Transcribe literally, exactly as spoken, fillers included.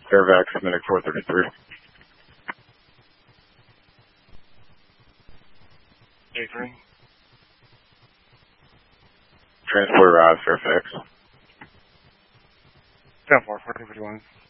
Fairfax, Medic four thirty-three. A three. Transport arrives, Fairfax. ten four, fourteen fifty-one.